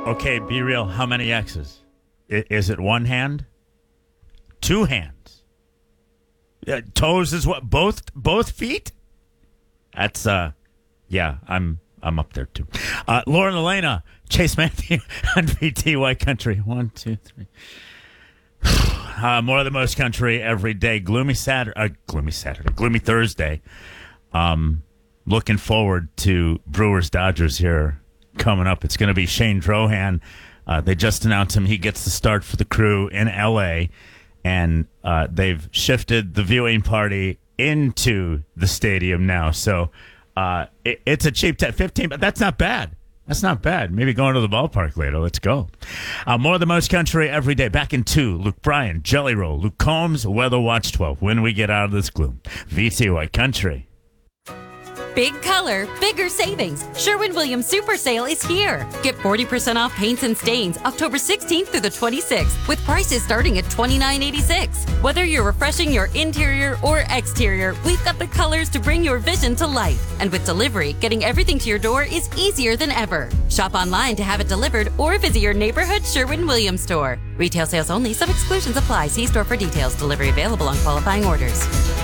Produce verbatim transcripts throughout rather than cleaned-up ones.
Okay, be real. How many X's? I- is it one hand? Two hands? Uh, toes is what? Both both feet? That's uh, yeah. I'm I'm up there too. Uh, Lauren Elena, Chase Matthew on V T Y Country. One, two, three. Uh, more of the most country every day. Gloomy Saturday. Uh, gloomy Saturday. Gloomy Thursday. Um, looking forward to Brewers Dodgers here coming up. It's going to be Shane Drohan. Uh, they just announced him. He gets the start for the Crew in L A, and uh, they've shifted the viewing party into the stadium now. So uh, it, it's a cheap t- fifteen, but that's not bad. That's not bad. Maybe going to the ballpark later. Let's go. Uh, more of the most country every day. Back in two. Luke Bryan, Jelly Roll, Luke Combs, Weather Watch twelve. When we get out of this gloom. V T Y Country. Big color, bigger savings. Sherwin-Williams Super Sale is here. Get forty percent off paints and stains October sixteenth through the twenty-sixth with prices starting at twenty-nine eighty-six. Whether you're refreshing your interior or exterior, we've got the colors to bring your vision to life. And with delivery, getting everything to your door is easier than ever. Shop online to have it delivered or visit your neighborhood Sherwin-Williams store. Retail sales only. Some exclusions apply. See store for details. Delivery available on qualifying orders.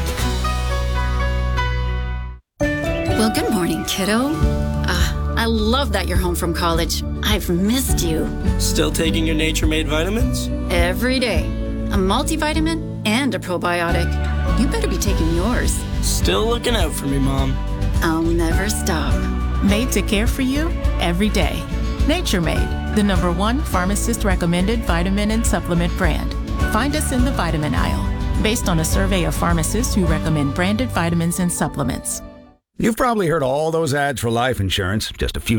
Well, good morning, kiddo. Uh, I love that you're home from college. I've missed you. Still taking your Nature Made vitamins? Every day. A multivitamin and a probiotic. You better be taking yours. Still looking out for me, Mom. I'll never stop. Made to care for you every day. Nature Made, the number one pharmacist-recommended vitamin and supplement brand. Find us in the vitamin aisle, based on a survey of pharmacists who recommend branded vitamins and supplements. You've probably heard all those ads for life insurance just a few